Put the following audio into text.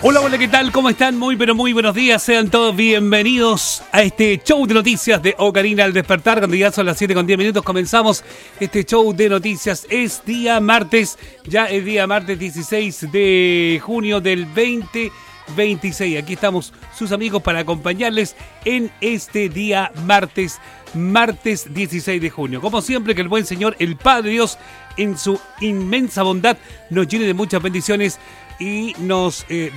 Hola, hola, ¿qué tal? ¿Cómo están? Muy, pero muy buenos días. Sean todos bienvenidos a este show de noticias de Ocarina al despertar. Cuando ya son las 7:10 comenzamos este show de noticias. Es día martes, ya es día martes 16 de junio del 2026. Aquí estamos sus amigos para acompañarles en este día martes 16 de junio. Como siempre, que el buen Señor, el Padre Dios, en su inmensa bondad, nos llene de muchas bendiciones y nos